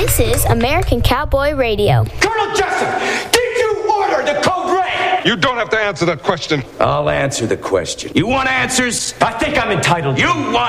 This is American Cowboy Radio. Colonel Jessup, did you order the Code Red? You don't have to answer that question. I'll answer the question. You want answers? I think I'm entitled. You want